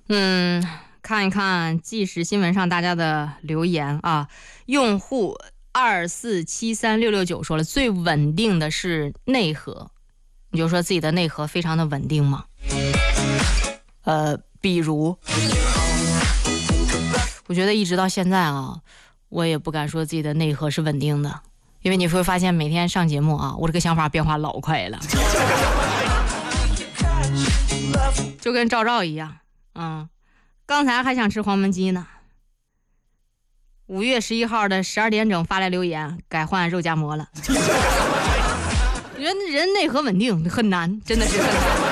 看一看即时新闻上大家的留言啊。用户2473669说了，最稳定的是内核。你就说自己的内核非常的稳定吗？比如，我觉得一直到现在啊，我也不敢说自己的内核是稳定的，因为你会发现每天上节目啊，我这个想法变化老快了，就跟赵一样，刚才还想吃黄焖鸡呢，5月11号的12点整发来留言，改换肉夹馍了。人内核稳定很难，真的是很难。